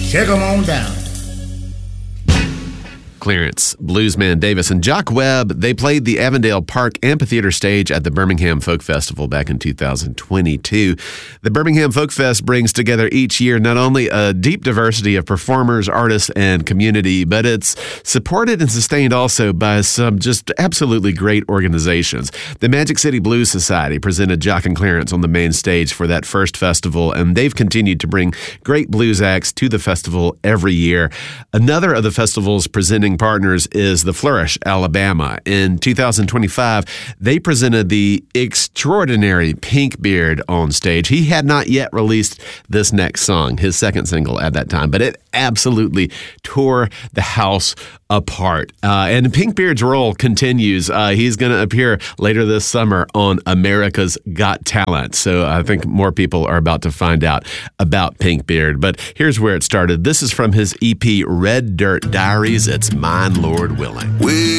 Shake 'em on down. Clarence, Bluesman Davis, and Jock Webb, they played the Avondale Park Amphitheater stage at the Birmingham Folk Festival back in 2022. The Birmingham Folk Fest brings together each year not only a deep diversity of performers, artists, and community, but it's supported and sustained also by some just absolutely great organizations. The Magic City Blues Society presented Jock and Clarence on the main stage for that first festival, and they've continued to bring great blues acts to the festival every year. Another of the festival's presenting partners is the Flourish, Alabama. In 2025, they presented the extraordinary Pinkbeard on stage. He had not yet released this next song, his second single at that time, but it absolutely tore the house apart. And Pinkbeard's role continues. He's going to appear later this summer on America's Got Talent. So I think more people are about to find out about Pinkbeard. But here's where it started. This is from his EP, Red Dirt Diaries. It's Mine, Lord Willing.